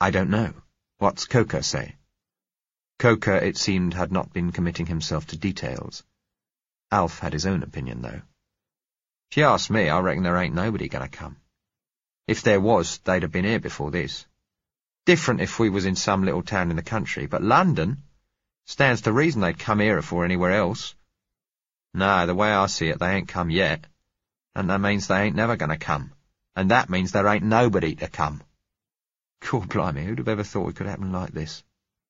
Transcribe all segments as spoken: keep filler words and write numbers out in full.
I don't know. What's Coker say? Coker, it seemed, had not been committing himself to details. Alf had his own opinion, though. If you ask me, I reckon there ain't nobody going to come. If there was, they'd have been here before this. Different if we was in some little town in the country, but London? Stands to reason they'd come here afore anywhere else. No, the way I see it, they ain't come yet. And that means they ain't never going to come. And that means there ain't nobody to come. God blimey, who'd have ever thought it could happen like this?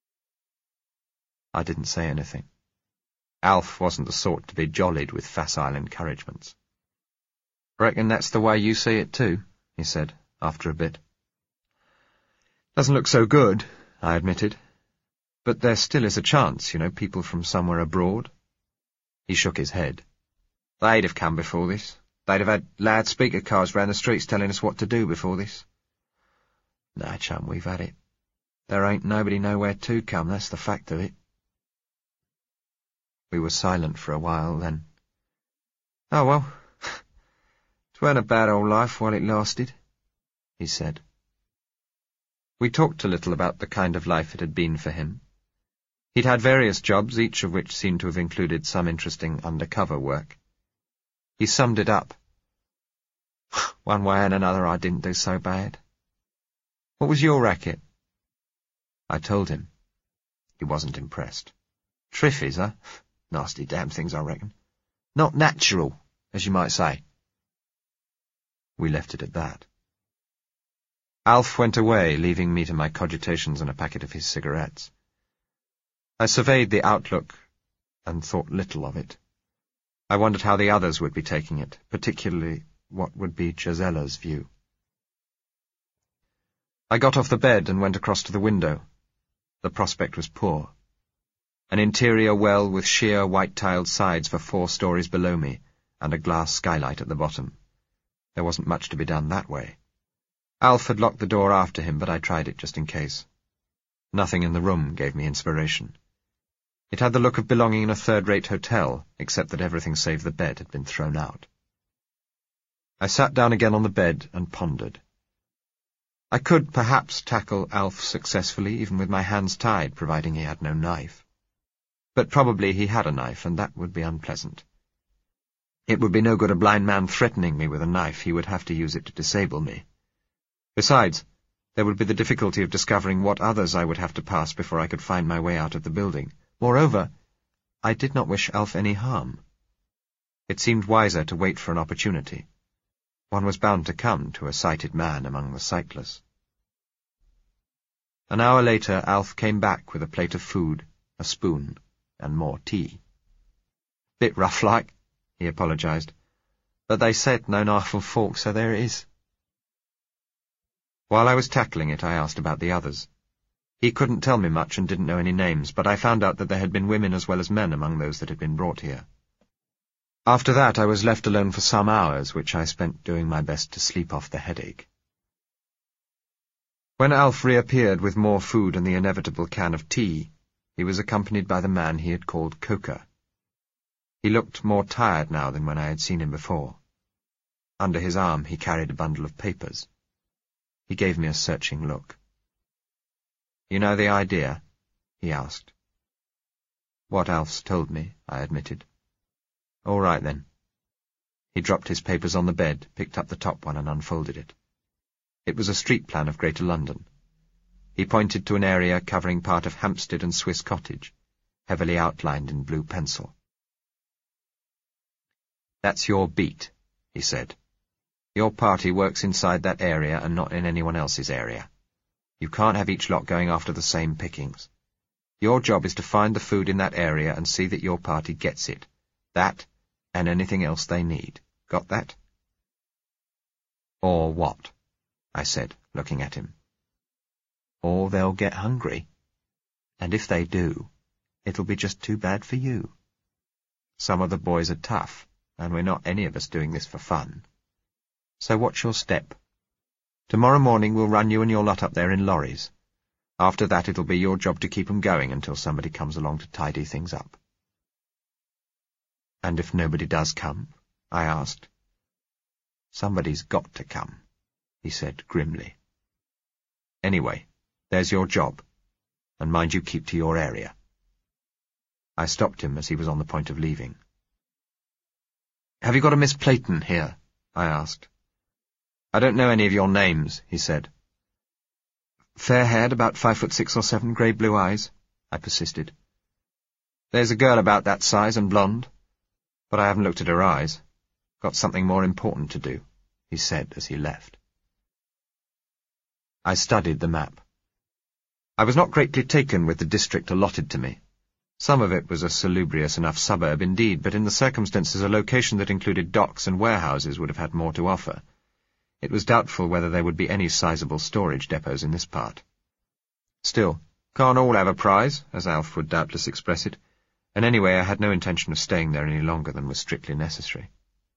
I didn't say anything. Alf wasn't the sort to be jollied with facile encouragements. Reckon that's the way you see it too, he said, after a bit. Doesn't look so good, I admitted. But there still is a chance, you know, people from somewhere abroad. He shook his head. They'd have come before this. They'd have had loudspeaker cars round the streets telling us what to do before this. Nah, chum, we've had it. There ain't nobody nowhere to come, that's the fact of it. We were silent for a while, then. Oh, well, it weren't a bad old life while it lasted, he said. We talked a little about the kind of life it had been for him. He'd had various jobs, each of which seemed to have included some interesting undercover work. He summed it up. One way and another I didn't do so bad. What was your racket? I told him. He wasn't impressed. Triffies, huh? Nasty damn things, I reckon. Not natural, as you might say. We left it at that. Alf went away, leaving me to my cogitations and a packet of his cigarettes. I surveyed the outlook and thought little of it. I wondered how the others would be taking it, particularly what would be Gisella's view. I got off the bed and went across to the window. The prospect was poor. An interior well with sheer white-tiled sides for four stories below me, and a glass skylight at the bottom. There wasn't much to be done that way. Alf had locked the door after him, but I tried it just in case. Nothing in the room gave me inspiration. It had the look of belonging in a third-rate hotel, except that everything save the bed had been thrown out. I sat down again on the bed and pondered. I could perhaps tackle Alf successfully, even with my hands tied, providing he had no knife. But probably he had a knife, and that would be unpleasant. It would be no good a blind man threatening me with a knife. He would have to use it to disable me. Besides, there would be the difficulty of discovering what others I would have to pass before I could find my way out of the building. Moreover, I did not wish Alf any harm. It seemed wiser to wait for an opportunity. One was bound to come to a sighted man among the sightless. An hour later, Alf came back with a plate of food, a spoon, and more tea. Bit rough-like, he apologized, but they said no knife and fork, so there it is. While I was tackling it, I asked about the others. He couldn't tell me much and didn't know any names, but I found out that there had been women as well as men among those that had been brought here. After that, I was left alone for some hours, which I spent doing my best to sleep off the headache. When Alf reappeared with more food and the inevitable can of tea, he was accompanied by the man he had called Coker. He looked more tired now than when I had seen him before. Under his arm he carried a bundle of papers. He gave me a searching look. "You know the idea?" he asked. "What Alf's told me," I admitted. "All right, then." He dropped his papers on the bed, picked up the top one and unfolded it. It was a street plan of Greater London. He pointed to an area covering part of Hampstead and Swiss Cottage, heavily outlined in blue pencil. "That's your beat," he said. "Your party works inside that area and not in anyone else's area. You can't have each lot going after the same pickings. Your job is to find the food in that area and see that your party gets it. That, and anything else they need. Got that?" "Or what?" I said, looking at him. "Or they'll get hungry. And if they do, it'll be just too bad for you. Some of the boys are tough, and we're not any of us doing this for fun. So what's your step? Tomorrow morning we'll run you and your lot up there in lorries. After that it'll be your job to keep 'em going until somebody comes along to tidy things up." "And if nobody does come?" I asked. "Somebody's got to come," he said grimly. "Anyway, There's your job, and mind you keep to your area." I stopped him as he was on the point of leaving. "Have you got a Miss Playton here?" I asked. "I don't know any of your names," he said. "Fair-haired, about five foot six or seven, grey-blue eyes," I persisted. "There's a girl about that size and blonde, but I haven't looked at her eyes. Got something more important to do," he said as he left. I studied the map. I was not greatly taken with the district allotted to me. Some of it was a salubrious enough suburb indeed, but in the circumstances a location that included docks and warehouses would have had more to offer. It was doubtful whether there would be any sizable storage depots in this part. Still, can't all have a prize, as Alf would doubtless express it, and anyway I had no intention of staying there any longer than was strictly necessary.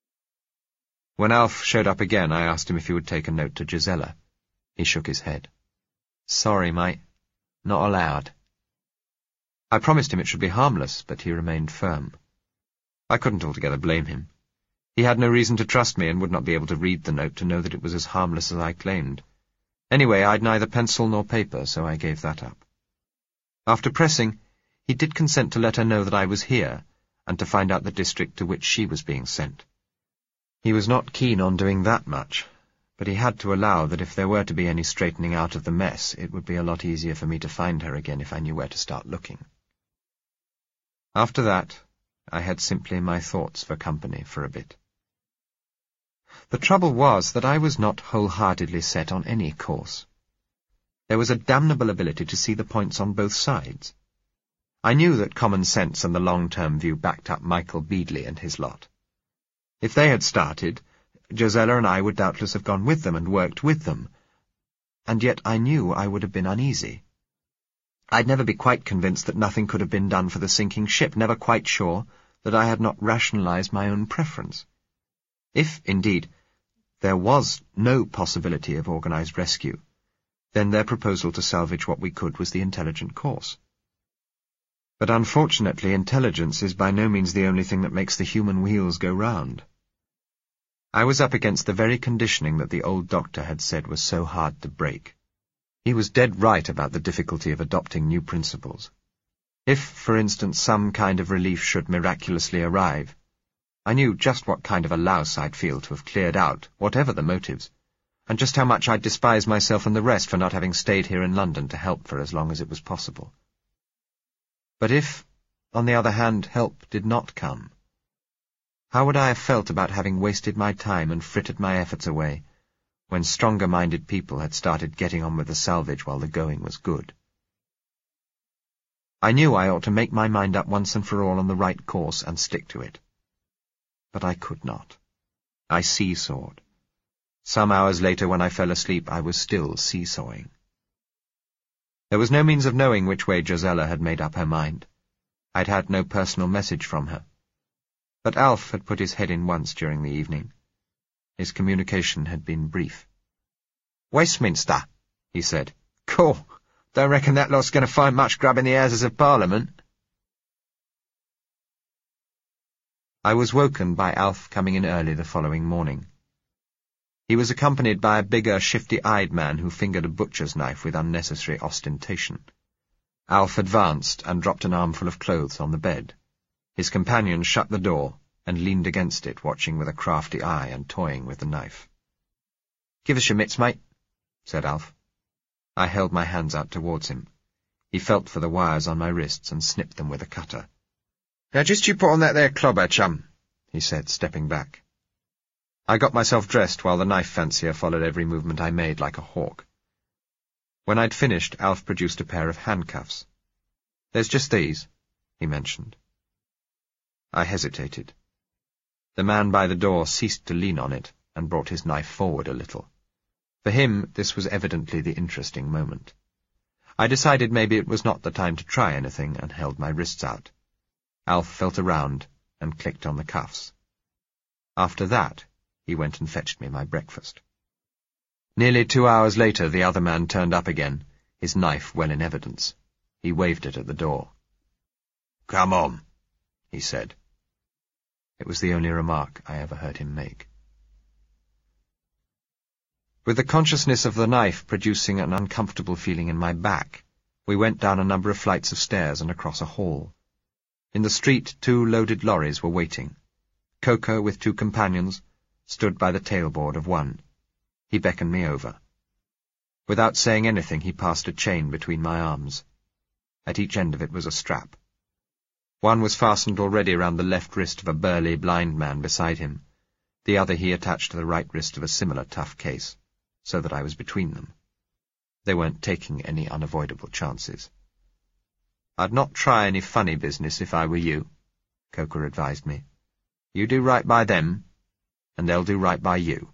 When Alf showed up again, I asked him if he would take a note to Gisela. He shook his head. "Sorry, mate. Not allowed." I promised him it should be harmless, but he remained firm. I couldn't altogether blame him. He had no reason to trust me and would not be able to read the note to know that it was as harmless as I claimed. Anyway, I'd neither pencil nor paper, so I gave that up. After pressing, he did consent to let her know that I was here, and to find out the district to which she was being sent. He was not keen on doing that much, but he had to allow that if there were to be any straightening out of the mess, it would be a lot easier for me to find her again if I knew where to start looking. After that, I had simply my thoughts for company for a bit. The trouble was that I was not wholeheartedly set on any course. There was a damnable ability to see the points on both sides. I knew that common sense and the long-term view backed up Michael Beadley and his lot. If they had started, Gisela and I would doubtless have gone with them and worked with them, and yet I knew I would have been uneasy. I'd never be quite convinced that nothing could have been done for the sinking ship, never quite sure that I had not rationalized my own preference. If, indeed, there was no possibility of organized rescue, then their proposal to salvage what we could was the intelligent course. But unfortunately, intelligence is by no means the only thing that makes the human wheels go round. I was up against the very conditioning that the old doctor had said was so hard to break. He was dead right about the difficulty of adopting new principles. If, for instance, some kind of relief should miraculously arrive, I knew just what kind of a louse I'd feel to have cleared out, whatever the motives, and just how much I'd despise myself and the rest for not having stayed here in London to help for as long as it was possible. But if, on the other hand, help did not come, how would I have felt about having wasted my time and frittered my efforts away, when stronger-minded people had started getting on with the salvage while the going was good? I knew I ought to make my mind up once and for all on the right course and stick to it. But I could not. I seesawed. Some hours later, when I fell asleep, I was still seesawing. There was no means of knowing which way Gisela had made up her mind. I'd had no personal message from her. But Alf had put his head in once during the evening. His communication had been brief. "Westminster," he said. "Cool. Don't reckon that lot's going to find much grub in the Houses of Parliament." I was woken by Alf coming in early the following morning. He was accompanied by a bigger, shifty-eyed man who fingered a butcher's knife with unnecessary ostentation. Alf advanced and dropped an armful of clothes on the bed. His companion shut the door and leaned against it, watching with a crafty eye and toying with the knife. "Give us your mitts, mate," said Alf. I held my hands out towards him. He felt for the wires on my wrists and snipped them with a cutter. "Now just you put on that there clobber, chum," he said, stepping back. I got myself dressed while the knife fancier followed every movement I made like a hawk. When I'd finished, Alf produced a pair of handcuffs. "There's just these," he mentioned. I hesitated. The man by the door ceased to lean on it and brought his knife forward a little. For him, this was evidently the interesting moment. I decided maybe it was not the time to try anything and held my wrists out. Alf felt around and clicked on the cuffs. After that, he went and fetched me my breakfast. Nearly two hours later, the other man turned up again, his knife well in evidence. He waved it at the door. "Come on," he said. It was the only remark I ever heard him make. With the consciousness of the knife producing an uncomfortable feeling in my back, we went down a number of flights of stairs and across a hall. In the street, two loaded lorries were waiting. Coker, with two companions, stood by the tailboard of one. He beckoned me over. Without saying anything, he passed a chain between my arms. At each end of it was a strap. One was fastened already around the left wrist of a burly, blind man beside him. The other he attached to the right wrist of a similar tough case, so that I was between them. They weren't taking any unavoidable chances. "I'd not try any funny business if I were you," Coker advised me. "You do right by them, and they'll do right by you."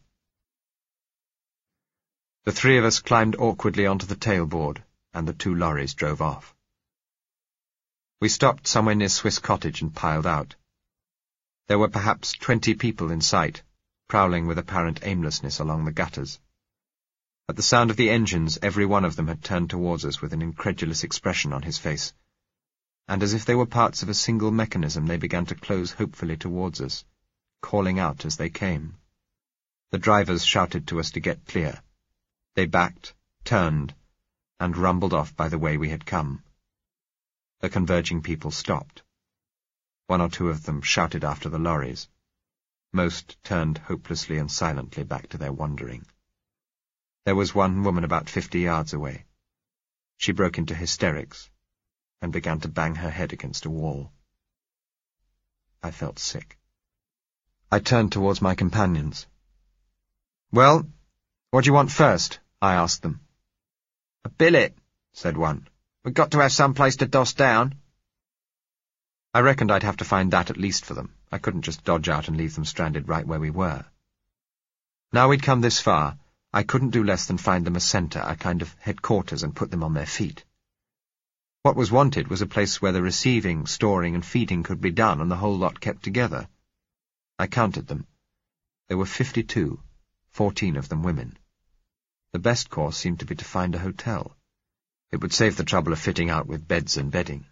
The three of us climbed awkwardly onto the tailboard, and the two lorries drove off. We stopped somewhere near Swiss Cottage and piled out. There were perhaps twenty people in sight, prowling with apparent aimlessness along the gutters. At the sound of the engines, every one of them had turned towards us with an incredulous expression on his face, and as if they were parts of a single mechanism, they began to close hopefully towards us, calling out as they came. The drivers shouted to us to get clear. They backed, turned, and rumbled off by the way we had come. The converging people stopped. One or two of them shouted after the lorries. Most turned hopelessly and silently back to their wandering. There was one woman about fifty yards away. She broke into hysterics and began to bang her head against a wall. I felt sick. I turned towards my companions. "Well, what do you want first?" I asked them. "A billet," said one. "We've got to have some place to doss down." I reckoned I'd have to find that at least for them. I couldn't just dodge out and leave them stranded right where we were. Now we'd come this far, I couldn't do less than find them a centre, a kind of headquarters, and put them on their feet. What was wanted was a place where the receiving, storing, and feeding could be done, and the whole lot kept together. I counted them. There were fifty-two, fourteen of them women. The best course seemed to be to find a hotel. It would save the trouble of fitting out with beds and bedding.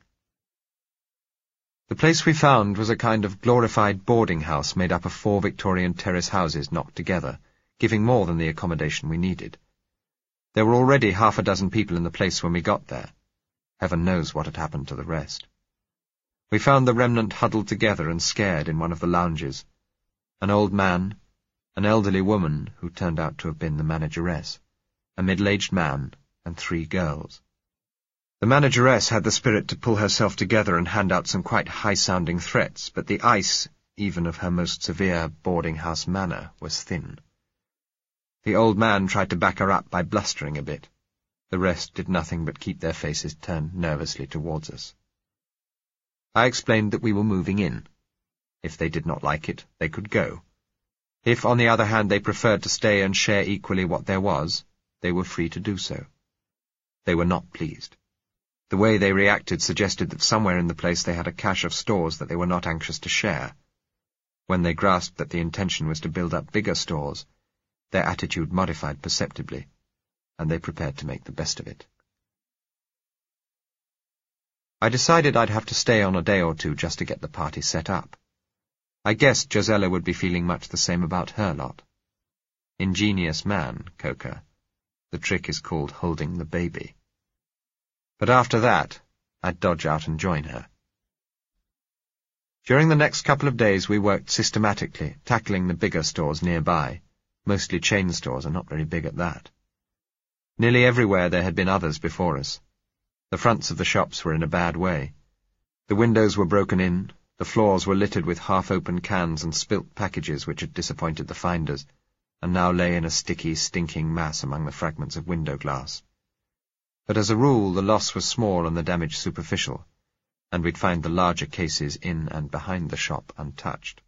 The place we found was a kind of glorified boarding house made up of four Victorian terrace houses knocked together, giving more than the accommodation we needed. There were already half a dozen people in the place when we got there. Heaven knows what had happened to the rest. We found the remnant huddled together and scared in one of the lounges. An old man, an elderly woman, who turned out to have been the manageress, a middle-aged man, and three girls. The manageress had the spirit to pull herself together and hand out some quite high-sounding threats, but the ice, even of her most severe boarding-house manner, was thin. The old man tried to back her up by blustering a bit. The rest did nothing but keep their faces turned nervously towards us. I explained that we were moving in. If they did not like it, they could go. If, on the other hand, they preferred to stay and share equally what there was, they were free to do so. They were not pleased. The way they reacted suggested that somewhere in the place they had a cache of stores that they were not anxious to share. When they grasped that the intention was to build up bigger stores, their attitude modified perceptibly, and they prepared to make the best of it. I decided I'd have to stay on a day or two just to get the party set up. I guessed Josella would be feeling much the same about her lot. Ingenious man, Coker. The trick is called holding the baby. But after that, I'd dodge out and join her. During the next couple of days we worked systematically, tackling the bigger stores nearby. Mostly chain stores, and not very big at that. Nearly everywhere there had been others before us. The fronts of the shops were in a bad way. The windows were broken in, the floors were littered with half-open cans and spilt packages which had disappointed the finders, and now lay in a sticky, stinking mass among the fragments of window glass. But as a rule the loss was small and the damage superficial, and we'd find the larger cases in and behind the shop untouched.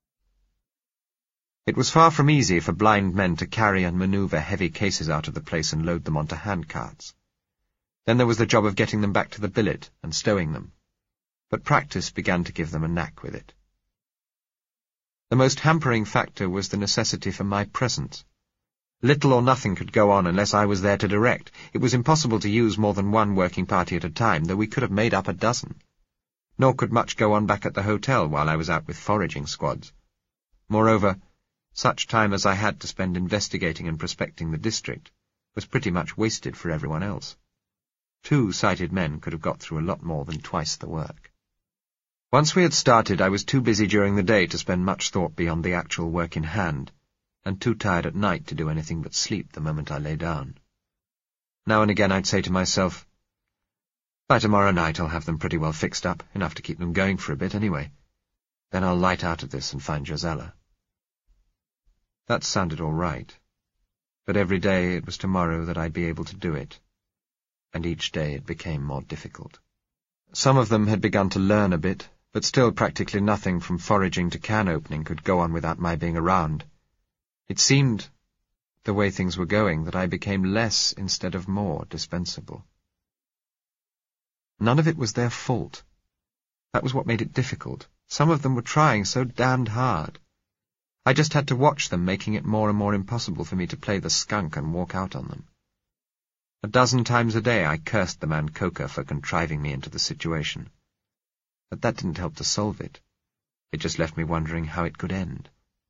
It was far from easy for blind men to carry and manoeuvre heavy cases out of the place and load them onto handcarts. Then there was the job of getting them back to the billet and stowing them, but practice began to give them a knack with it. The most hampering factor was the necessity for my presence. Little or nothing could go on unless I was there to direct. It was impossible to use more than one working party at a time, though we could have made up a dozen. Nor could much go on back at the hotel while I was out with foraging squads. Moreover, Such time as I had to spend investigating and prospecting the district was pretty much wasted for everyone else. Two sighted men could have got through a lot more than twice the work. Once we had started, I was too busy during the day to spend much thought beyond the actual work in hand, and too tired at night to do anything but sleep the moment I lay down. Now and again I'd say to myself, by tomorrow night I'll have them pretty well fixed up, enough to keep them going for a bit anyway. Then I'll light out of this and find Josella. That sounded all right, but every day it was tomorrow that I'd be able to do it, and each day it became more difficult. Some of them had begun to learn a bit, but still practically nothing from foraging to can opening could go on without my being around. It seemed, the way things were going, that I became less instead of more dispensable. None of it was their fault. That was what made it difficult. Some of them were trying so damned hard. I just had to watch them, making it more and more impossible for me to play the skunk and walk out on them. A dozen times a day I cursed the man Coker for contriving me into the situation. But that didn't help to solve it. It just left me wondering how it could end.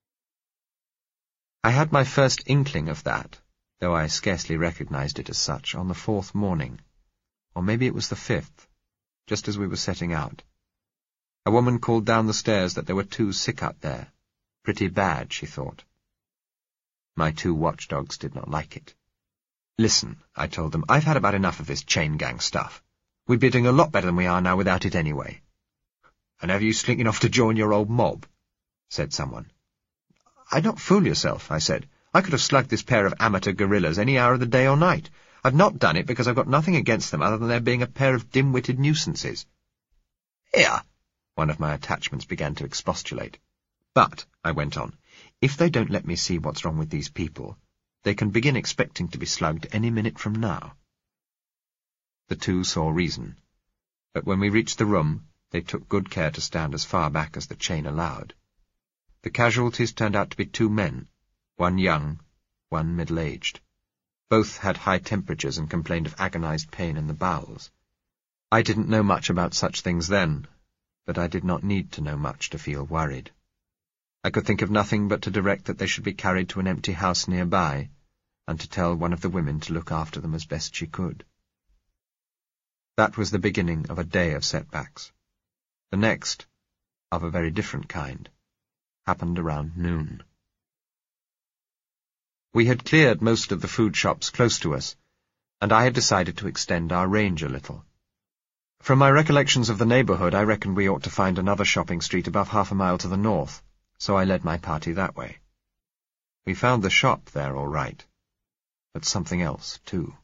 I had my first inkling of that, though I scarcely recognized it as such, on the fourth morning. Or maybe it was the fifth, just as we were setting out. A woman called down the stairs that there were two sick out there. Pretty bad, she thought. My two watchdogs did not like it. Listen, I told them, I've had about enough of this chain gang stuff. We'd be doing a lot better than we are now without it anyway. And have you slinking off to join your old mob? Said someone. I'd not fool yourself, I said. I could have slugged this pair of amateur guerrillas any hour of the day or night. I've not done it because I've got nothing against them other than their being a pair of dim-witted nuisances. Here, one of my attachments began to expostulate. But, I went on, if they don't let me see what's wrong with these people, they can begin expecting to be slugged any minute from now. The two saw reason, but when we reached the room, they took good care to stand as far back as the chain allowed. The casualties turned out to be two men, one young, one middle-aged. Both had high temperatures and complained of agonized pain in the bowels. I didn't know much about such things then, but I did not need to know much to feel worried. I could think of nothing but to direct that they should be carried to an empty house nearby, and to tell one of the women to look after them as best she could. That was the beginning of a day of setbacks. The next, of a very different kind, happened around noon. We had cleared most of the food shops close to us, and I had decided to extend our range a little. From my recollections of the neighbourhood, I reckoned we ought to find another shopping street above half a mile to the north, so I led my party that way. We found the shop there all right, but something else, too.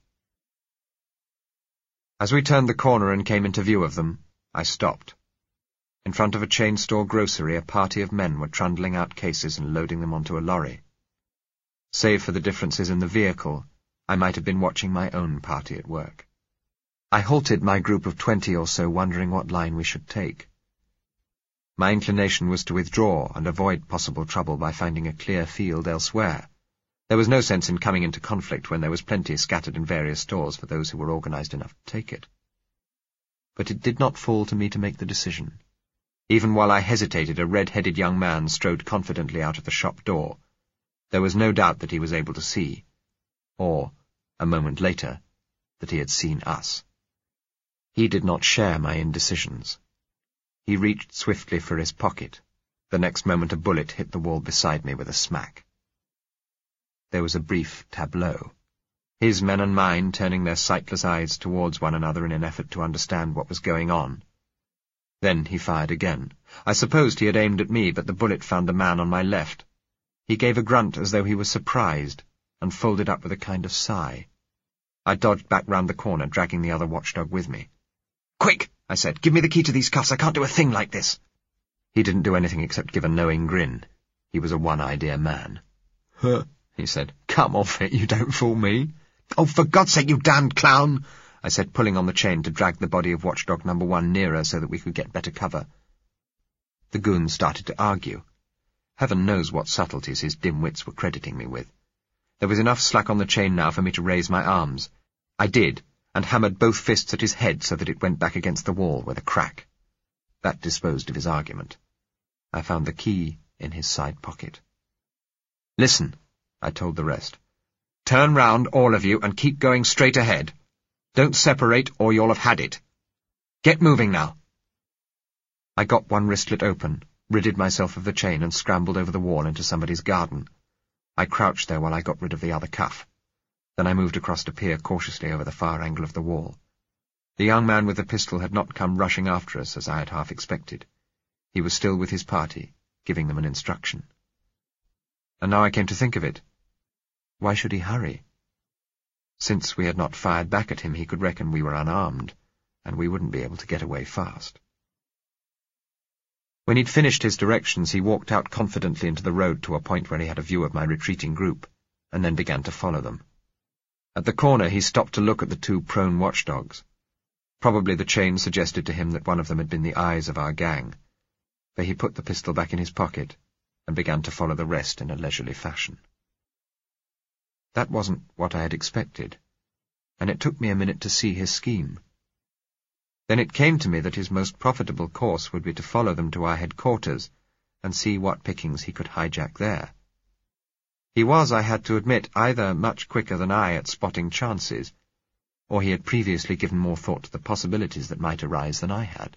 As we turned the corner and came into view of them, I stopped. In front of a chain-store grocery, a party of men were trundling out cases and loading them onto a lorry. Save for the differences in the vehicle, I might have been watching my own party at work. I halted my group of twenty or so, wondering what line we should take. My inclination was to withdraw and avoid possible trouble by finding a clear field elsewhere. There was no sense in coming into conflict when there was plenty scattered in various stores for those who were organized enough to take it. But it did not fall to me to make the decision. Even while I hesitated, a red-headed young man strode confidently out of the shop door. There was no doubt that he was able to see, or, a moment later, that he had seen us. He did not share my indecisions. He reached swiftly for his pocket. The next moment a bullet hit the wall beside me with a smack. There was a brief tableau, his men and mine turning their sightless eyes towards one another in an effort to understand what was going on. Then he fired again. I supposed he had aimed at me, but the bullet found the man on my left. He gave a grunt as though he was surprised, and folded up with a kind of sigh. I dodged back round the corner, dragging the other watchdog with me. "Quick!" I said. "Give me the key to these cuffs. I can't do a thing like this." He didn't do anything except give a knowing grin. He was a one-idea man. "Huh," he said. "Come off it, you don't fool me." "Oh, for God's sake, you damned clown!" I said, pulling on the chain to drag the body of watchdog number one nearer so that we could get better cover. The goons started to argue. Heaven knows what subtleties his dim wits were crediting me with. There was enough slack on the chain now for me to raise my arms. I did, and hammered both fists at his head so that it went back against the wall with a crack. That disposed of his argument. I found the key in his side pocket. "Listen," I told the rest. "Turn round, all of you, and keep going straight ahead. Don't separate, or you'll have had it. Get moving now." I got one wristlet open, ridded myself of the chain, and scrambled over the wall into somebody's garden. I crouched there while I got rid of the other cuff. Then I moved across to peer cautiously over the far angle of the wall. The young man with the pistol had not come rushing after us, as I had half expected. He was still with his party, giving them an instruction. And now I came to think of it. Why should he hurry? Since we had not fired back at him, he could reckon we were unarmed, and we wouldn't be able to get away fast. When he'd finished his directions, he walked out confidently into the road to a point where he had a view of my retreating group, and then began to follow them. At the corner, he stopped to look at the two prone watchdogs. Probably the chain suggested to him that one of them had been the eyes of our gang, for he put the pistol back in his pocket and began to follow the rest in a leisurely fashion. That wasn't what I had expected, and it took me a minute to see his scheme. Then it came to me that his most profitable course would be to follow them to our headquarters and see what pickings he could hijack there. He was, I had to admit, either much quicker than I at spotting chances, or he had previously given more thought to the possibilities that might arise than I had.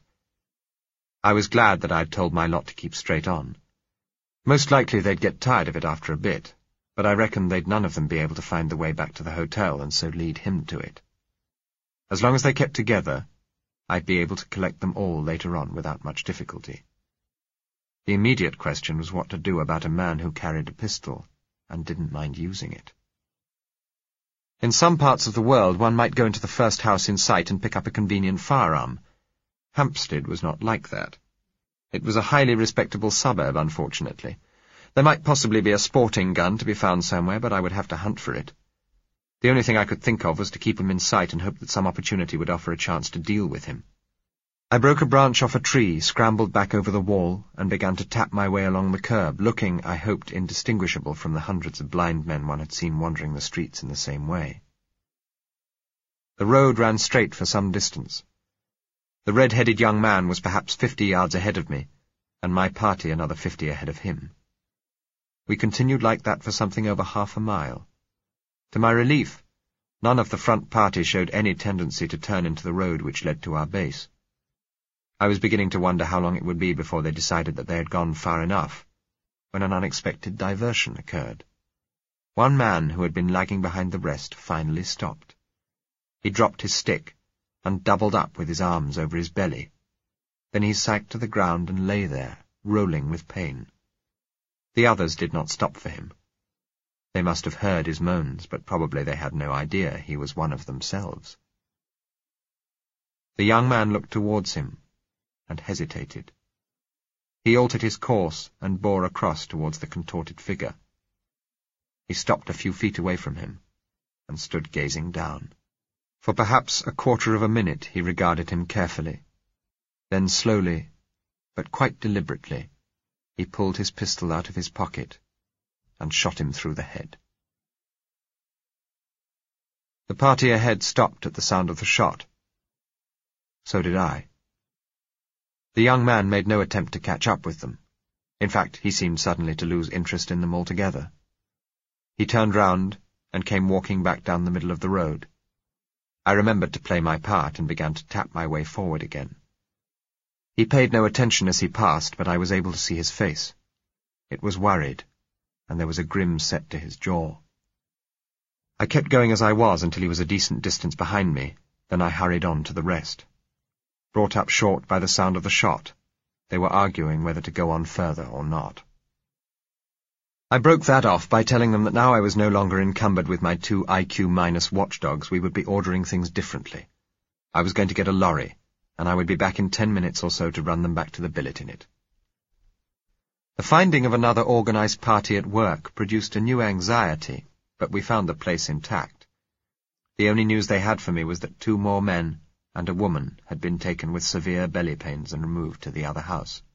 I was glad that I'd told my lot to keep straight on. Most likely they'd get tired of it after a bit, but I reckoned they'd none of them be able to find the way back to the hotel and so lead him to it. As long as they kept together, I'd be able to collect them all later on without much difficulty. The immediate question was what to do about a man who carried a pistol and didn't mind using it. In some parts of the world, one might go into the first house in sight and pick up a convenient firearm. Hampstead was not like that. It was a highly respectable suburb, unfortunately. There might possibly be a sporting gun to be found somewhere, but I would have to hunt for it. The only thing I could think of was to keep him in sight and hope that some opportunity would offer a chance to deal with him. I broke a branch off a tree, scrambled back over the wall, and began to tap my way along the curb, looking, I hoped, indistinguishable from the hundreds of blind men one had seen wandering the streets in the same way. The road ran straight for some distance. The red-headed young man was perhaps fifty yards ahead of me, and my party another fifty ahead of him. We continued like that for something over half a mile. To my relief, none of the front party showed any tendency to turn into the road which led to our base. I was beginning to wonder how long it would be before they decided that they had gone far enough, when an unexpected diversion occurred. One man who had been lagging behind the rest finally stopped. He dropped his stick and doubled up with his arms over his belly. Then he sank to the ground and lay there, rolling with pain. The others did not stop for him. They must have heard his moans, but probably they had no idea he was one of themselves. The young man looked towards him and hesitated. He altered his course and bore across towards the contorted figure. He stopped a few feet away from him and stood gazing down. For perhaps a quarter of a minute he regarded him carefully. Then slowly, but quite deliberately, he pulled his pistol out of his pocket and shot him through the head. The party ahead stopped at the sound of the shot. So did I. The young man made no attempt to catch up with them. In fact, he seemed suddenly to lose interest in them altogether. He turned round and came walking back down the middle of the road. I remembered to play my part and began to tap my way forward again. He paid no attention as he passed, but I was able to see his face. It was worried, and there was a grim set to his jaw. I kept going as I was until he was a decent distance behind me, then I hurried on to the rest. Brought up short by the sound of the shot, they were arguing whether to go on further or not. I broke that off by telling them that now I was no longer encumbered with my two I Q-minus watchdogs, we would be ordering things differently. I was going to get a lorry, and I would be back in ten minutes or so to run them back to the billet in it. The finding of another organized party at work produced a new anxiety, but we found the place intact. The only news they had for me was that two more men and a woman had been taken with severe belly pains and removed to the other house.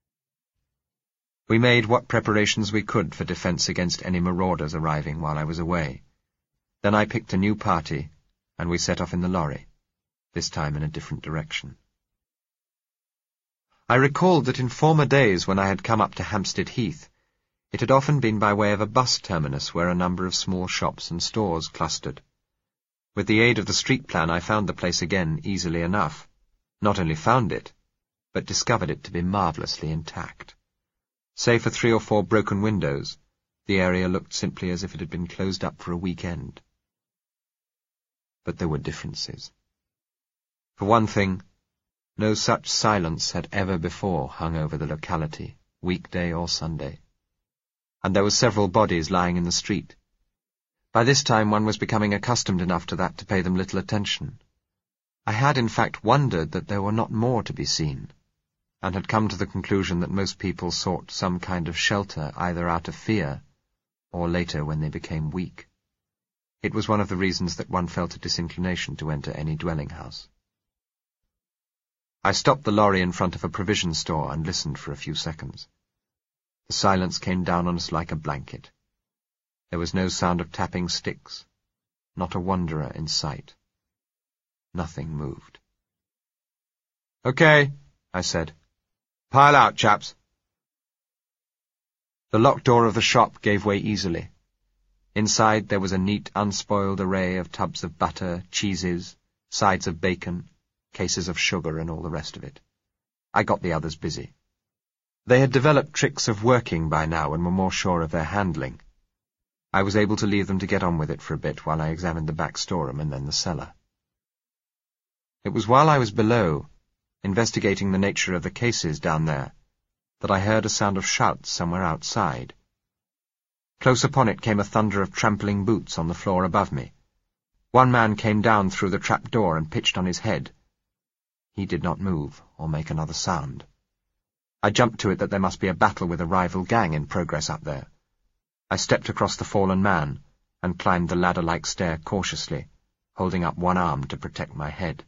We made what preparations we could for defense against any marauders arriving while I was away. Then I picked a new party, and we set off in the lorry, this time in a different direction. I recalled that in former days when I had come up to Hampstead Heath, It had often been by way of a bus terminus where a number of small shops and stores clustered. With the aid of the street plan, I found the place again easily enough. Not only found it, but discovered it to be marvellously intact. Save for three or four broken windows, the area looked simply as if it had been closed up for a weekend. But there were differences. For one thing, no such silence had ever before hung over the locality, weekday or Sunday. And there were several bodies lying in the street. By this time one was becoming accustomed enough to that to pay them little attention. I had in fact wondered that there were not more to be seen, and had come to the conclusion that most people sought some kind of shelter either out of fear, or later when they became weak. It was one of the reasons that one felt a disinclination to enter any dwelling house. I stopped the lorry in front of a provision store and listened for a few seconds. The silence came down on us like a blanket. There was no sound of tapping sticks, not a wanderer in sight. Nothing moved. "Okay," I said. "Pile out, chaps." The locked door of the shop gave way easily. Inside there was a neat, unspoiled array of tubs of butter, cheeses, sides of bacon, cases of sugar, and all the rest of it. I got the others busy. They had developed tricks of working by now and were more sure of their handling. I was able to leave them to get on with it for a bit while I examined the back storeroom and then the cellar. It was while I was below, investigating the nature of the cases down there, that I heard a sound of shouts somewhere outside. Close upon it came a thunder of trampling boots on the floor above me. One man came down through the trap door and pitched on his head. He did not move or make another sound. I jumped to it that there must be a battle with a rival gang in progress up there. I stepped across the fallen man and climbed the ladder-like stair cautiously, holding up one arm to protect my head.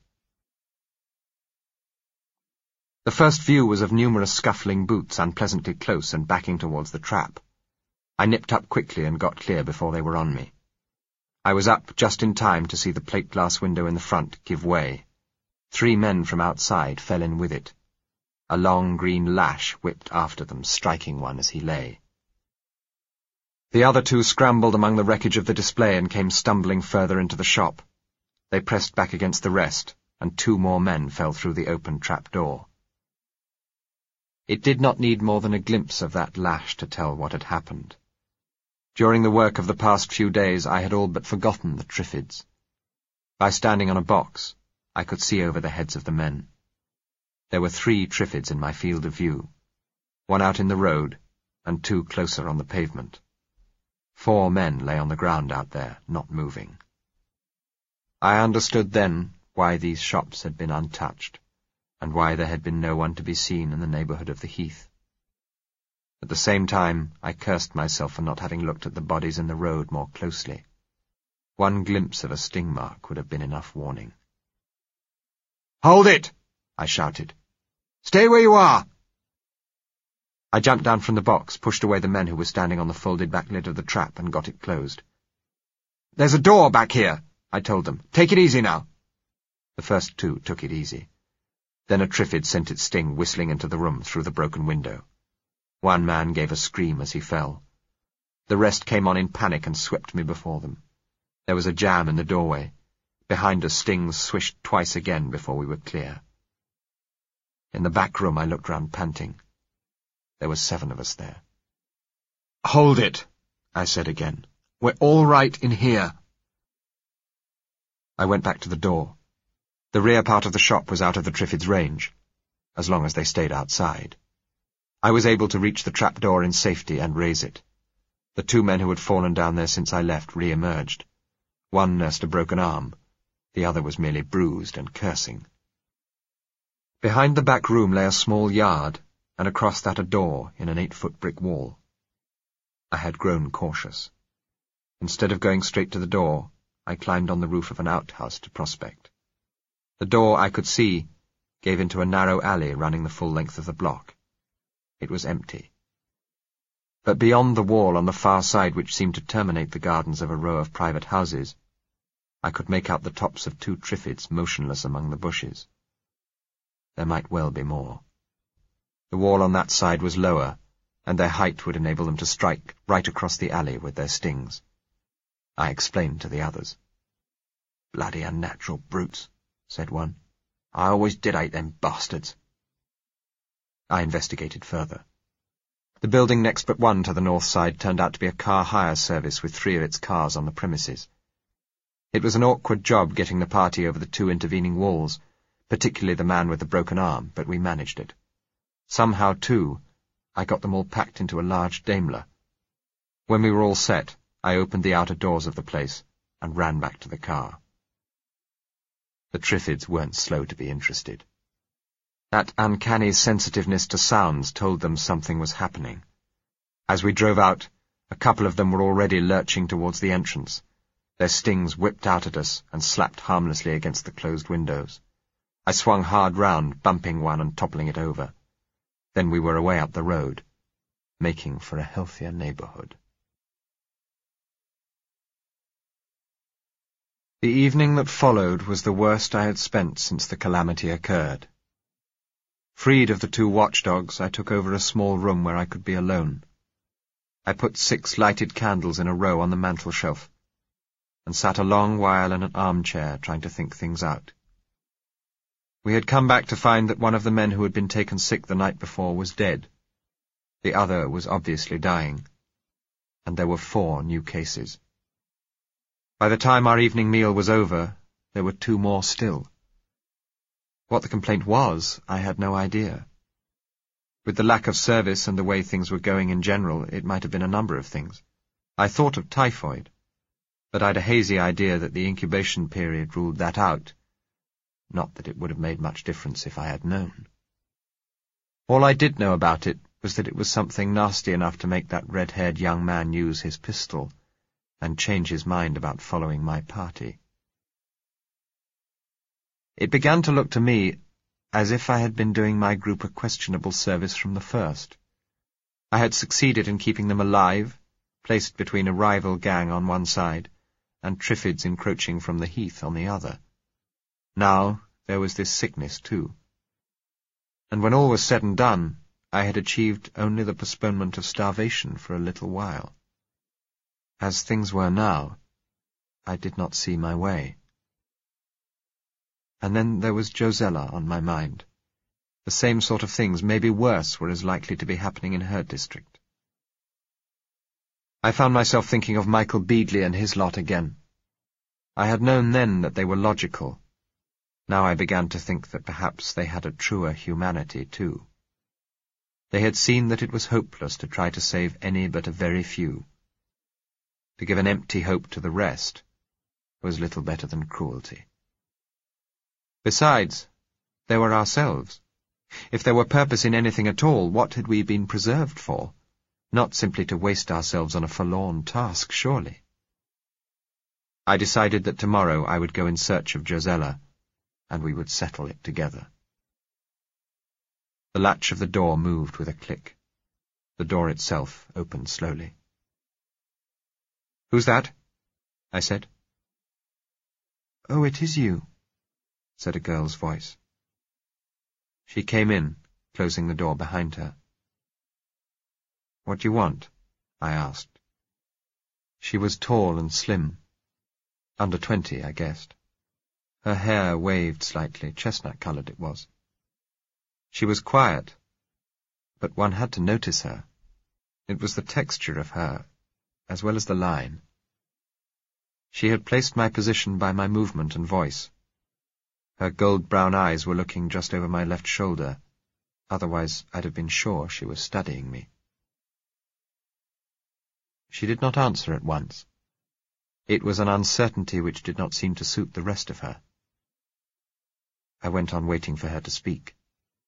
The first view was of numerous scuffling boots unpleasantly close and backing towards the trap. I nipped up quickly and got clear before they were on me. I was up just in time to see the plate-glass window in the front give way. Three men from outside fell in with it. A long green lash whipped after them, striking one as he lay. The other two scrambled among the wreckage of the display and came stumbling further into the shop. They pressed back against the rest, and two more men fell through the open trap door. It did not need more than a glimpse of that lash to tell what had happened. During the work of the past few days I had all but forgotten the Triffids. By standing on a box, I could see over the heads of the men. There were three Triffids in my field of view, one out in the road, and two closer on the pavement. Four men lay on the ground out there, not moving. I understood then why these shops had been untouched, and why there had been no one to be seen in the neighbourhood of the heath. At the same time, I cursed myself for not having looked at the bodies in the road more closely. One glimpse of a sting mark would have been enough warning. "Hold it!" I shouted. "Stay where you are!" I jumped down from the box, pushed away the men who were standing on the folded back lid of the trap, and got it closed. "There's a door back here," I told them. "Take it easy now." The first two took it easy. Then a Triffid sent its sting whistling into the room through the broken window. One man gave a scream as he fell. The rest came on in panic and swept me before them. There was a jam in the doorway. Behind us, stings swished twice again before we were clear. In the back room I looked round panting. There were seven of us there. "Hold it," I said again. "We're all right in here." I went back to the door. The rear part of the shop was out of the Triffids' range, as long as they stayed outside. I was able to reach the trapdoor in safety and raise it. The two men who had fallen down there since I left re-emerged. One nursed a broken arm. The other was merely bruised and cursing. Behind the back room lay a small yard, and across that a door in an eight-foot brick wall. I had grown cautious. Instead of going straight to the door, I climbed on the roof of an outhouse to prospect. The door, I could see, gave into a narrow alley running the full length of the block. It was empty. But beyond the wall on the far side, which seemed to terminate the gardens of a row of private houses, I could make out the tops of two Triffids motionless among the bushes. There might well be more. The wall on that side was lower, and their height would enable them to strike right across the alley with their stings. I explained to the others. "Bloody unnatural brutes," said one. "I always did hate them bastards." I investigated further. The building next but one to the north side turned out to be a car hire service with three of its cars on the premises. It was an awkward job getting the party over the two intervening walls, particularly the man with the broken arm, but we managed it. Somehow, too, I got them all packed into a large Daimler. When we were all set, I opened the outer doors of the place and ran back to the car. The Triffids weren't slow to be interested. That uncanny sensitiveness to sounds told them something was happening. As we drove out, a couple of them were already lurching towards the entrance. Their stings whipped out at us and slapped harmlessly against the closed windows. I swung hard round, bumping one and toppling it over. Then we were away up the road, making for a healthier neighbourhood. The evening that followed was the worst I had spent since the calamity occurred. Freed of the two watchdogs, I took over a small room where I could be alone. I put six lighted candles in a row on the mantel-shelf, and sat a long while in an armchair trying to think things out. We had come back to find that one of the men who had been taken sick the night before was dead. The other was obviously dying, and there were four new cases. By the time our evening meal was over, there were two more still. What the complaint was, I had no idea. With the lack of service and the way things were going in general, it might have been a number of things. I thought of typhoid, but I'd a hazy idea that the incubation period ruled that out. Not that it would have made much difference if I had known. All I did know about it was that it was something nasty enough to make that red-haired young man use his pistol and change his mind about following my party. It began to look to me as if I had been doing my group a questionable service from the first. I had succeeded in keeping them alive, placed between a rival gang on one side, and Triffids encroaching from the heath on the other. Now there was this sickness too. And when all was said and done, I had achieved only the postponement of starvation for a little while. As things were now, I did not see my way. And then there was Josella on my mind. The same sort of things, maybe worse, were as likely to be happening in her district. I found myself thinking of Michael Beadley and his lot again. I had known then that they were logical. Now I began to think that perhaps they had a truer humanity, too. They had seen that it was hopeless to try to save any but a very few. To give an empty hope to the rest was little better than cruelty. Besides, there were ourselves. If there were purpose in anything at all, what had we been preserved for? Not simply to waste ourselves on a forlorn task, surely. I decided that tomorrow I would go in search of Josella, and we would settle it together. The latch of the door moved with a click. The door itself opened slowly. "Who's that?" I said. "Oh, it is you," said a girl's voice. She came in, closing the door behind her. "What do you want?" I asked. She was tall and slim. Under twenty, I guessed. Her hair waved slightly, chestnut-coloured it was. She was quiet, but one had to notice her. It was the texture of her, as well as the line. She had placed my position by my movement and voice. Her gold-brown eyes were looking just over my left shoulder. Otherwise, I'd have been sure she was studying me. She did not answer at once. It was an uncertainty which did not seem to suit the rest of her. I went on waiting for her to speak.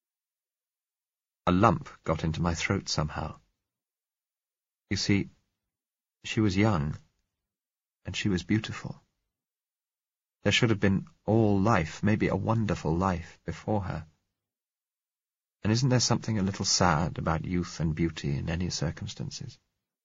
A lump got into my throat somehow. You see, she was young, and she was beautiful. There should have been all life, maybe a wonderful life, before her. And isn't there something a little sad about youth and beauty in any circumstances?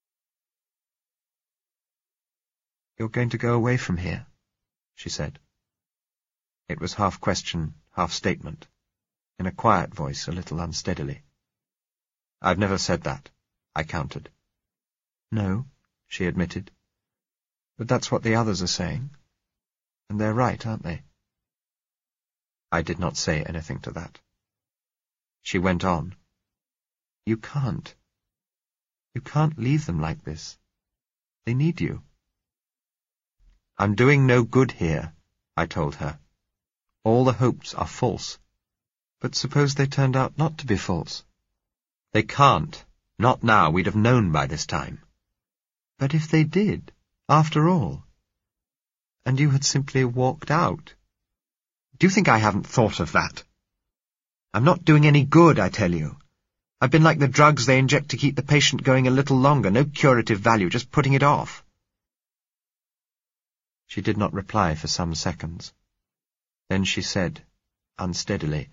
"You're going to go away from here," she said. It was half question, half statement, in a quiet voice, a little unsteadily. "I've never said that," I countered. No, she admitted. But that's what the others are saying. And they're right, aren't they? I did not say anything to that. She went on. You can't. You can't leave them like this. They need you. I'm doing no good here, I told her. All the hopes are false. But suppose they turned out not to be false? They can't. Not now. We'd have known by this time. But if they did, after all, and you had simply walked out? Do you think I haven't thought of that? I'm not doing any good, I tell you. I've been like the drugs they inject to keep the patient going a little longer. No curative value, just putting it off. She did not reply for some seconds. Then she said, unsteadily,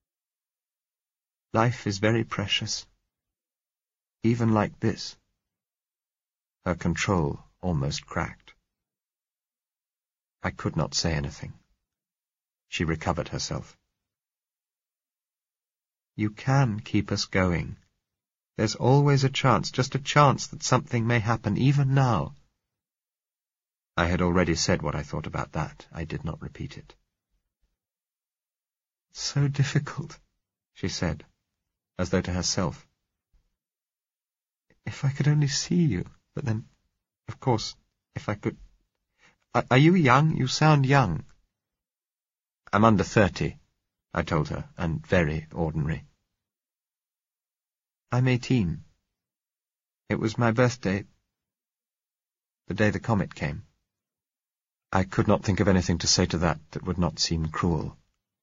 Life is very precious. Even like this. Her control almost cracked. I could not say anything. She recovered herself. You can keep us going. There's always a chance, just a chance that something may happen, even now. I had already said what I thought about that. I did not repeat it. It's so difficult, she said, as though to herself. If I could only see you, but then, of course, if I could... Are, are you young? You sound young. I'm under thirty, I told her, and very ordinary. I'm eighteen. It was my birthday, the day the comet came. I could not think of anything to say to that that would not seem cruel.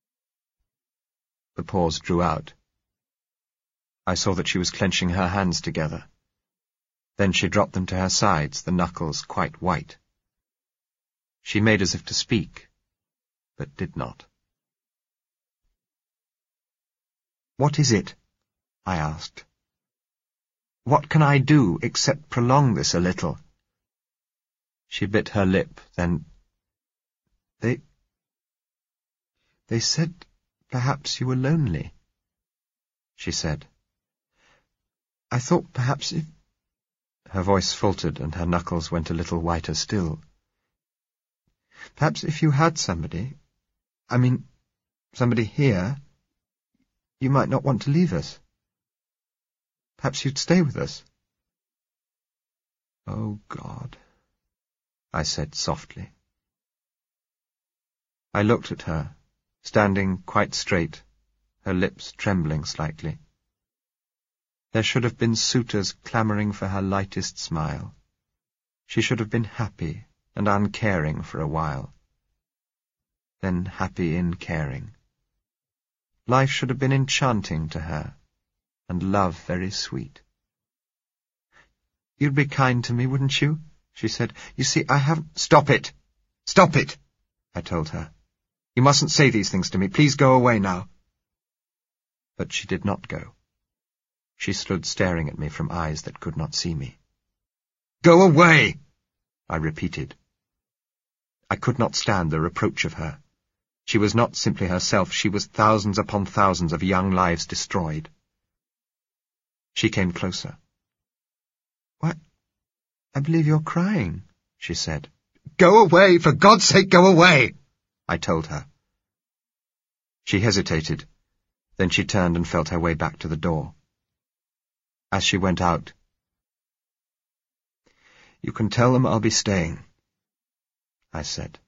The pause drew out. I saw that she was clenching her hands together. Then she dropped them to her sides, the knuckles quite white. She made as if to speak, but did not. What is it? I asked. What can I do except prolong this a little? She bit her lip, then... They... They said perhaps you were lonely, she said. I thought perhaps if... Her voice faltered and her knuckles went a little whiter still. Perhaps if you had somebody, I mean, somebody here, you might not want to leave us. Perhaps you'd stay with us. Oh, God, I said softly. I looked at her, standing quite straight, her lips trembling slightly. There should have been suitors clamouring for her lightest smile. She should have been happy and uncaring for a while. Then happy in caring. Life should have been enchanting to her, and love very sweet. You'd be kind to me, wouldn't you? She said. You see, I haven't... Stop it! Stop it! I told her. You mustn't say these things to me. Please go away now. But she did not go. She stood staring at me from eyes that could not see me. Go away! I repeated. I could not stand the reproach of her. She was not simply herself, she was thousands upon thousands of young lives destroyed. She came closer. Why, I believe you're crying, she said. Go away, for God's sake, go away, I told her. She hesitated. Then she turned and felt her way back to the door. As she went out, You can tell them I'll be staying, I said.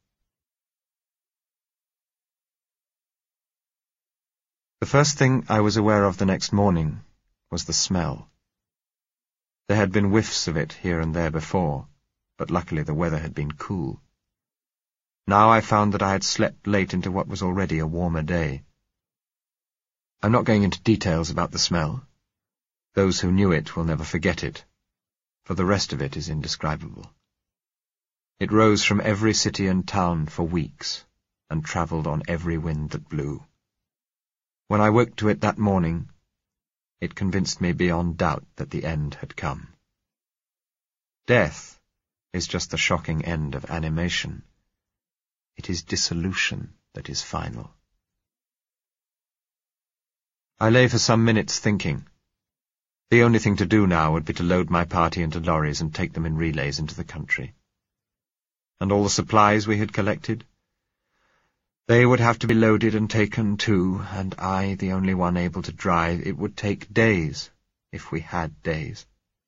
The first thing I was aware of the next morning was the smell. There had been whiffs of it here and there before, but luckily the weather had been cool. Now I found that I had slept late into what was already a warmer day. I'm not going into details about the smell. Those who knew it will never forget it, for the rest of it is indescribable. It rose from every city and town for weeks, and travelled on every wind that blew. When I woke to it that morning, it convinced me beyond doubt that the end had come. Death is just the shocking end of animation. It is dissolution that is final. I lay for some minutes thinking. The only thing to do now would be to load my party into lorries and take them in relays into the country. And all the supplies we had collected? They would have to be loaded and taken too, and I, the only one able to drive, it would take days, if we had days.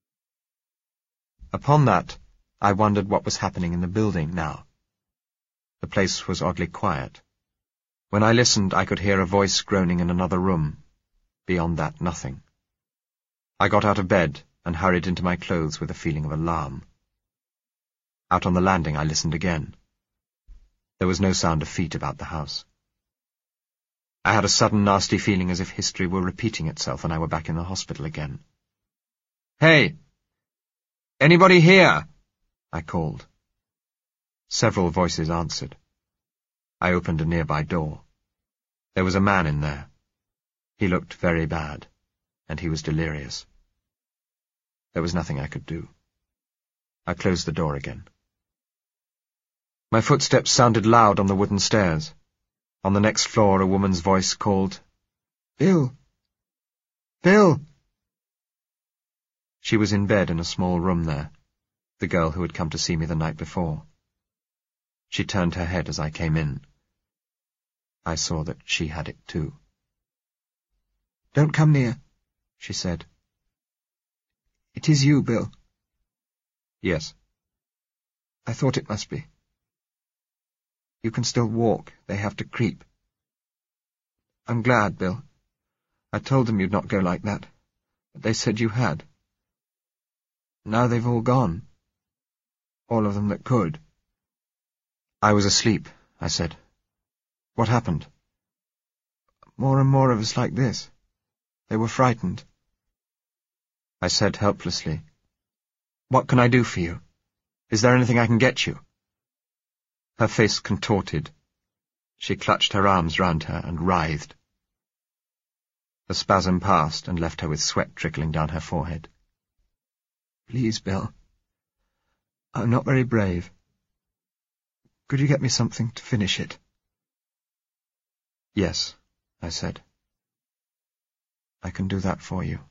Upon that, I wondered what was happening in the building now. The place was oddly quiet. When I listened, I could hear a voice groaning in another room. Beyond that, nothing. I got out of bed and hurried into my clothes with a feeling of alarm. Out on the landing, I listened again. There was no sound of feet about the house. I had a sudden nasty feeling as if history were repeating itself and I were back in the hospital again. "Hey! Anybody here?" I called. Several voices answered. I opened a nearby door. There was a man in there. He looked very bad, and he was delirious. There was nothing I could do. I closed the door again. My footsteps sounded loud on the wooden stairs. On the next floor, a woman's voice called, "Bill! Bill!" She was in bed in a small room there, the girl who had come to see me the night before. She turned her head as I came in. I saw that she had it too. "Don't come near," she said. "It is you, Bill." "Yes." "I thought it must be. You can still walk. They have to creep." "I'm glad, Bill. I told them you'd not go like that, but they said you had. Now they've all gone. All of them that could." "I was asleep," I said. "What happened?" "More and more of us like this. They were frightened." I said helplessly, "What can I do for you? Is there anything I can get you?" Her face contorted. She clutched her arms round her and writhed. The spasm passed and left her with sweat trickling down her forehead. "Please, Bill. I'm not very brave. Could you get me something to finish it?" "Yes," I said. "I can do that for you."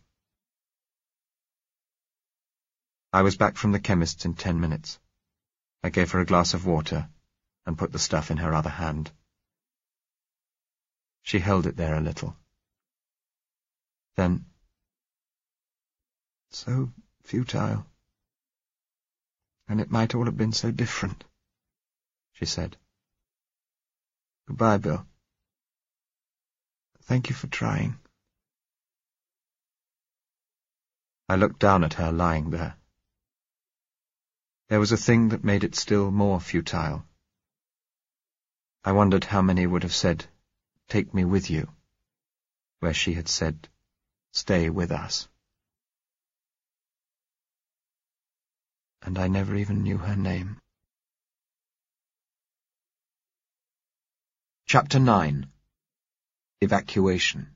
I was back from the chemist's in ten minutes. I gave her a glass of water and put the stuff in her other hand. She held it there a little. Then, "So futile. And it might all have been so different," she said. "Goodbye, Bill. Thank you for trying." I looked down at her lying there. There was a thing that made it still more futile. I wondered how many would have said, "Take me with you," where she had said, "Stay with us." And I never even knew her name. Chapter nine. Evacuation.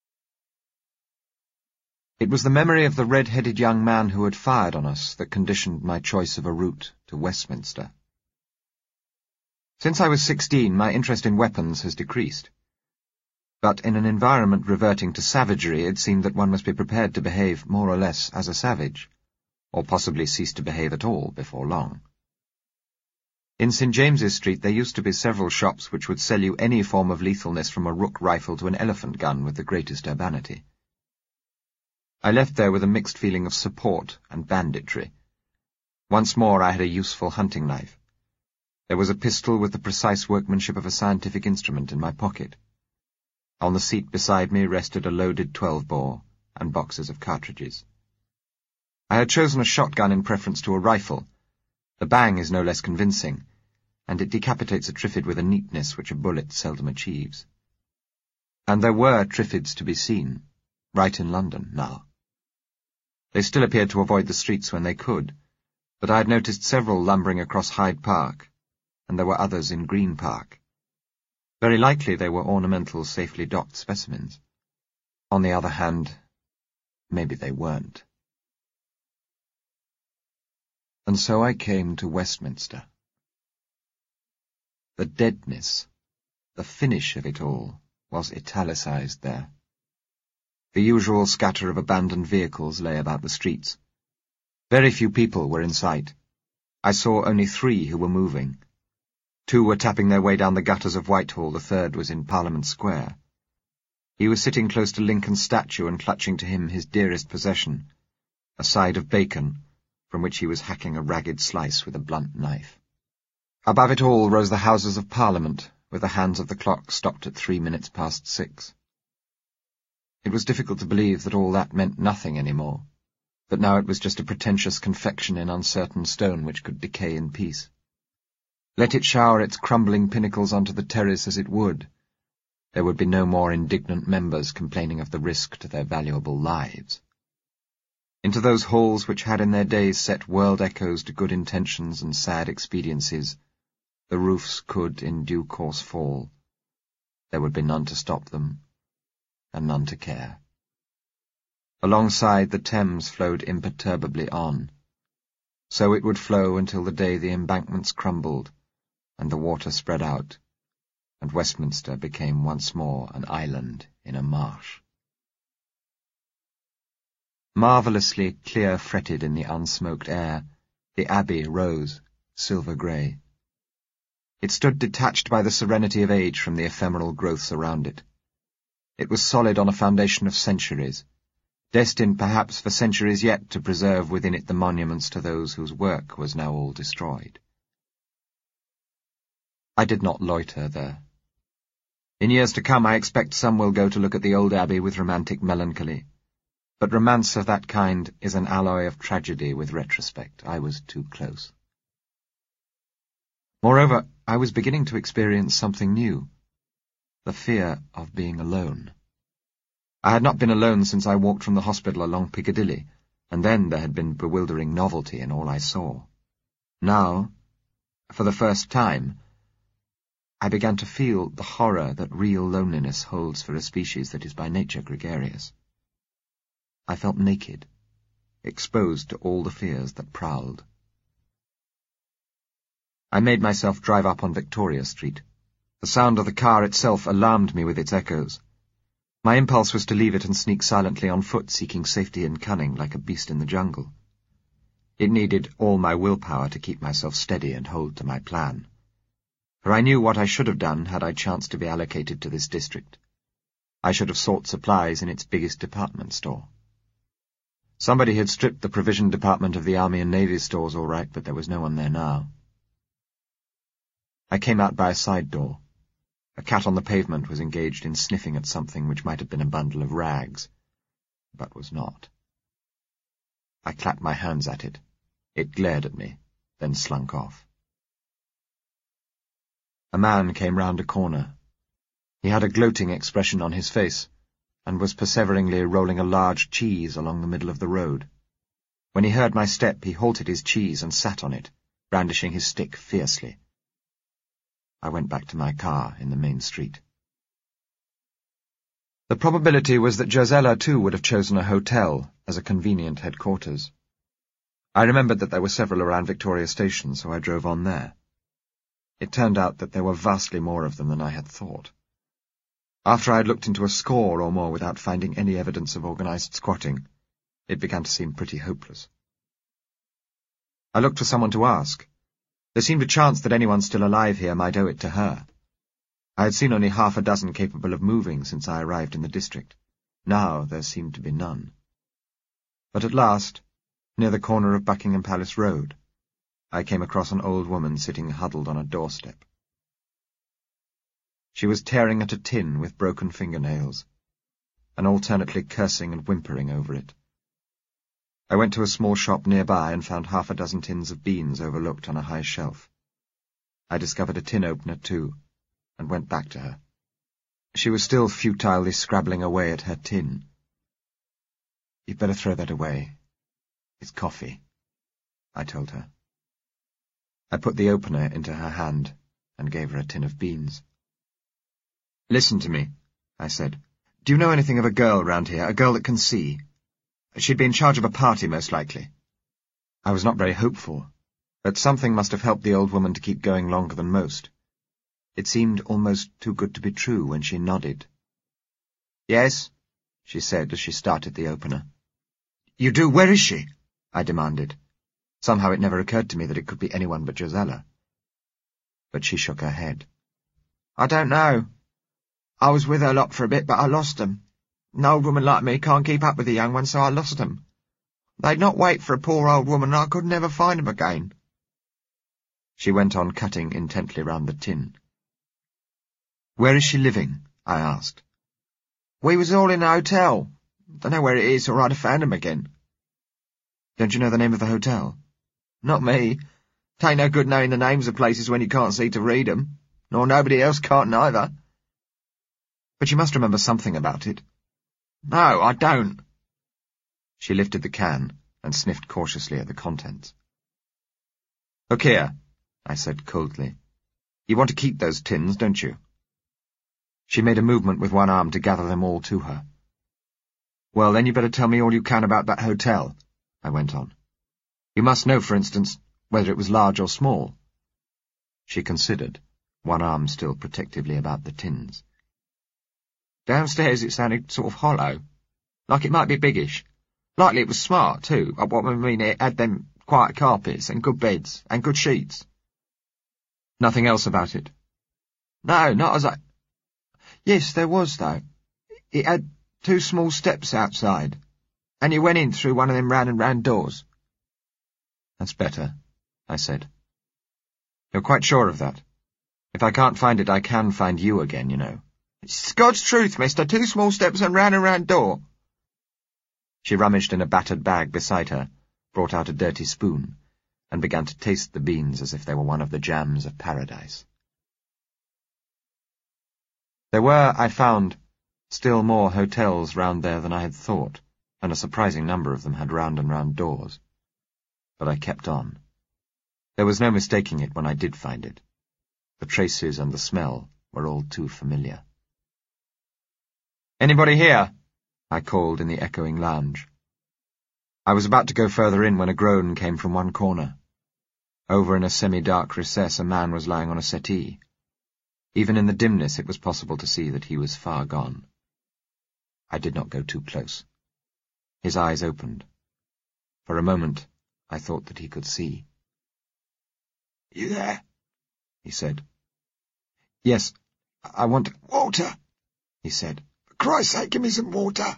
It was the memory of the red-headed young man who had fired on us that conditioned my choice of a route to Westminster. Since I was sixteen, my interest in weapons has decreased. But in an environment reverting to savagery, it seemed that one must be prepared to behave more or less as a savage, or possibly cease to behave at all before long. In Saint James's Street there used to be several shops which would sell you any form of lethalness from a rook rifle to an elephant gun with the greatest urbanity. I left there with a mixed feeling of support and banditry. Once more I had a useful hunting knife. There was a pistol with the precise workmanship of a scientific instrument in my pocket. On the seat beside me rested a loaded twelve-bore and boxes of cartridges. I had chosen a shotgun in preference to a rifle. The bang is no less convincing, and it decapitates a Triffid with a neatness which a bullet seldom achieves. And there were Triffids to be seen, right in London now. They still appeared to avoid the streets when they could, but I had noticed several lumbering across Hyde Park, and there were others in Green Park. Very likely they were ornamental, safely docked specimens. On the other hand, maybe they weren't. And so I came to Westminster. The deadness, the finish of it all, was italicized there. The usual scatter of abandoned vehicles lay about the streets. Very few people were in sight. I saw only three who were moving. Two were tapping their way down the gutters of Whitehall, the third was in Parliament Square. He was sitting close to Lincoln's statue and clutching to him his dearest possession, a side of bacon, from which he was hacking a ragged slice with a blunt knife. Above it all rose the Houses of Parliament, with the hands of the clock stopped at three minutes past six. It was difficult to believe that all that meant nothing any more, that now it was just a pretentious confection in uncertain stone which could decay in peace. Let it shower its crumbling pinnacles onto the terrace as it would, there would be no more indignant members complaining of the risk to their valuable lives. Into those halls which had in their days set world echoes to good intentions and sad expediencies, the roofs could in due course fall. There would be none to stop them, and none to care. Alongside the Thames flowed imperturbably on. So it would flow until the day the embankments crumbled, and the water spread out, and Westminster became once more an island in a marsh. Marvellously clear-fretted in the unsmoked air, the Abbey rose, silver-grey. It stood detached by the serenity of age from the ephemeral growths around it. It was solid on a foundation of centuries, destined perhaps for centuries yet to preserve within it the monuments to those whose work was now all destroyed. I did not loiter there. In years to come I expect some will go to look at the old Abbey with romantic melancholy, but romance of that kind is an alloy of tragedy with retrospect. I was too close. Moreover, I was beginning to experience something new, the fear of being alone. I had not been alone since I walked from the hospital along Piccadilly, and then there had been bewildering novelty in all I saw. Now, for the first time, I began to feel the horror that real loneliness holds for a species that is by nature gregarious. I felt naked, exposed to all the fears that prowled. I made myself drive up on Victoria Street. The sound of the car itself alarmed me with its echoes. My impulse was to leave it and sneak silently on foot, seeking safety and cunning like a beast in the jungle. It needed all my willpower to keep myself steady and hold to my plan, for I knew what I should have done had I chanced to be allocated to this district. I should have sought supplies in its biggest department store. Somebody had stripped the provision department of the Army and Navy stores all right, but there was no one there now. I came out by a side door. A cat on the pavement was engaged in sniffing at something which might have been a bundle of rags, but was not. I clapped my hands at it. It glared at me, then slunk off. A man came round a corner. He had a gloating expression on his face, and was perseveringly rolling a large cheese along the middle of the road. When he heard my step, he halted his cheese and sat on it, brandishing his stick fiercely. I went back to my car in the main street. The probability was that Josella too would have chosen a hotel as a convenient headquarters. I remembered that there were several around Victoria Station, so I drove on there. It turned out that there were vastly more of them than I had thought. After I had looked into a score or more without finding any evidence of organized squatting, it began to seem pretty hopeless. I looked for someone to ask. There seemed a chance that anyone still alive here might owe it to her. I had seen only half a dozen capable of moving since I arrived in the district. Now there seemed to be none. But at last, near the corner of Buckingham Palace Road, I came across an old woman sitting huddled on a doorstep. She was tearing at a tin with broken fingernails, and alternately cursing and whimpering over it. I went to a small shop nearby and found half a dozen tins of beans overlooked on a high shelf. I discovered a tin opener too, and went back to her. She was still futilely scrabbling away at her tin. "You'd better throw that away. It's coffee," I told her. I put the opener into her hand and gave her a tin of beans. "Listen to me," I said. "Do you know anything of a girl round here, a girl that can see? She'd be in charge of a party, most likely." I was not very hopeful, but something must have helped the old woman to keep going longer than most. It seemed almost too good to be true when she nodded. "Yes, she said as she started the opener. "You do? Where is she?" I demanded. Somehow it never occurred to me that it could be anyone but Josella. But she shook her head. "I don't know. I was with her lot for a bit, but I lost 'em. An old woman like me can't keep up with the young ones, so I lost 'em. They'd not wait for a poor old woman, and I could never find 'em again." She went on cutting intently round the tin. "Where is she living?" I asked. "We was all in a hotel. Don't know where it is, or I'd have found 'em again." "Don't you know the name of the hotel?" "Not me. T'ain't no good knowing the names of places when you can't see to read 'em, nor nobody else can't neither." "But you must remember something about it." "No, I don't." She lifted the can and sniffed cautiously at the contents. "Look here," I said coldly. "You want to keep those tins, don't you?" She made a movement with one arm to gather them all to her. "Well, then you better tell me all you can about that hotel," I went on. "You must know, for instance, whether it was large or small." She considered, one arm still protectively about the tins. "Downstairs it sounded sort of hollow, like it might be biggish. Likely it was smart, too. What I mean, it had them quiet carpets, and good beds, and good sheets." "Nothing else about it?" "No, not as I... Yes, there was, though. It had two small steps outside, and you went in through one of them round and round doors." "That's better," I said. "You're quite sure of that? If I can't find it, I can find you again, you know." "It's God's truth, mister. Two small steps and round and round door." She rummaged in a battered bag beside her, brought out a dirty spoon, and began to taste the beans as if they were one of the jams of paradise. There were, I found, still more hotels round there than I had thought, and a surprising number of them had round and round doors. But I kept on. There was no mistaking it when I did find it. The traces and the smell were all too familiar. "Anybody here?" I called in the echoing lounge. I was about to go further in when a groan came from one corner. Over in a semi-dark recess a man was lying on a settee. Even in the dimness it was possible to see that he was far gone. I did not go too close. His eyes opened. For a moment I thought that he could see. "You there?" he said. "Yes, I want water," he said. "For Christ's sake, give me some water."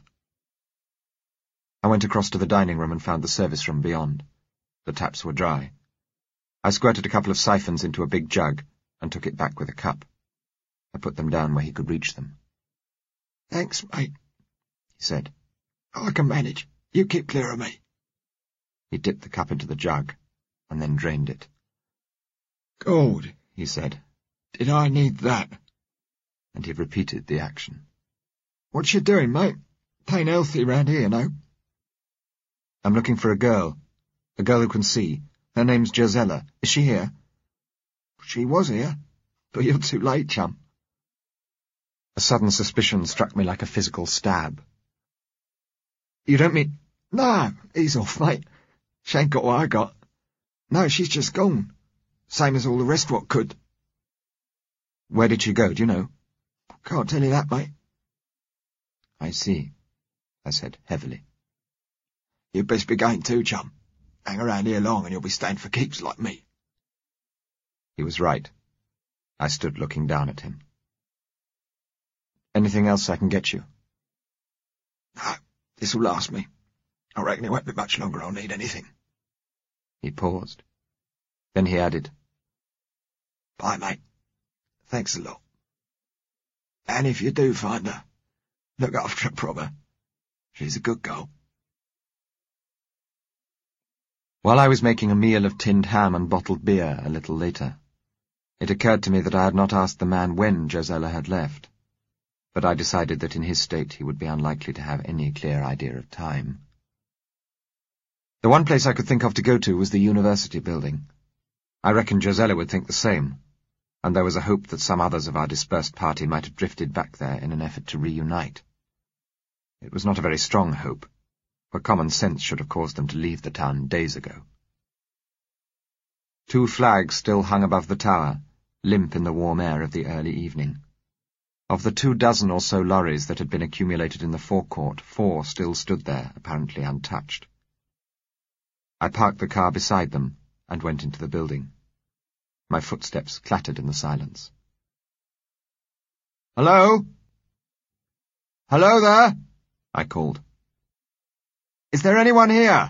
I went across to the dining room and found the service room beyond. The taps were dry. I squirted a couple of siphons into a big jug and took it back with a cup. I put them down where he could reach them. "Thanks, mate," he said. "I can manage. You keep clear of me." He dipped the cup into the jug and then drained it. "God," he said, "did I need that?" And he repeated the action. "What you doing, mate? T'ain't healthy round here, no?" "I'm looking for a girl. A girl who can see. Her name's Josella. Is she here?" "She was here, but you're too late, chum." A sudden suspicion struck me like a physical stab. "You don't mean—" "No, ease off, mate. She ain't got what I got. No, she's just gone. Same as all the rest what could." "Where did she go, do you know?" "Can't tell you that, mate." "I see," I said heavily. "You'd best be going too, chum. Hang around here long and you'll be staying for keeps like me." He was right. I stood looking down at him. "Anything else I can get you?" "No, this'll last me. I reckon it won't be much longer I'll need anything." He paused. Then he added, "Bye, mate. Thanks a lot. And if you do find her, look after her proper. She's a good girl." While I was making a meal of tinned ham and bottled beer a little later, it occurred to me that I had not asked the man when Josella had left, but I decided that in his state he would be unlikely to have any clear idea of time. The one place I could think of to go to was the university building. I reckoned Josella would think the same, and there was a hope that some others of our dispersed party might have drifted back there in an effort to reunite. It was not a very strong hope, for common sense should have caused them to leave the town days ago. Two flags still hung above the tower, limp in the warm air of the early evening. Of the two dozen or so lorries that had been accumulated in the forecourt, four still stood there, apparently untouched. I parked the car beside them and went into the building. My footsteps clattered in the silence. "Hello? Hello there?" I called. "Is there anyone here?"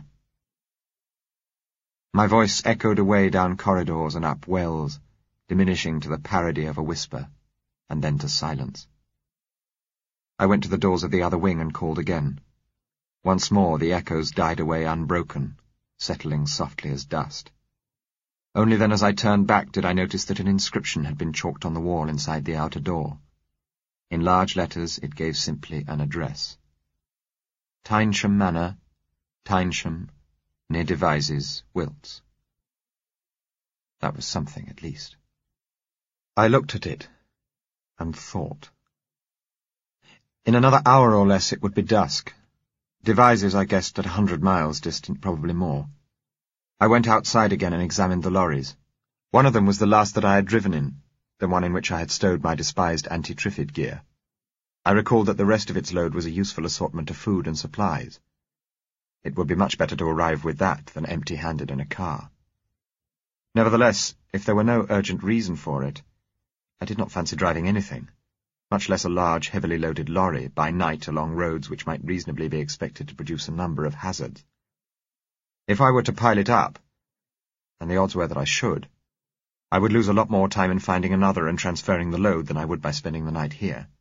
My voice echoed away down corridors and up wells, diminishing to the parody of a whisper, and then to silence. I went to the doors of the other wing and called again. Once more the echoes died away unbroken, settling softly as dust. Only then as I turned back did I notice that an inscription had been chalked on the wall inside the outer door. In large letters it gave simply an address. Tynesham Manor, Tynesham, near Devizes, Wilts. That was something, at least. I looked at it and thought. In another hour or less it would be dusk. Devizes, I guessed, at a hundred miles distant, probably more. I went outside again and examined the lorries. One of them was the last that I had driven in, the one in which I had stowed my despised anti-Triffid gear. I recalled that the rest of its load was a useful assortment of food and supplies. It would be much better to arrive with that than empty-handed in a car. Nevertheless, if there were no urgent reason for it, I did not fancy driving anything, much less a large, heavily loaded lorry, by night along roads which might reasonably be expected to produce a number of hazards. If I were to pile it up, and the odds were that I should, I would lose a lot more time in finding another and transferring the load than I would by spending the night here.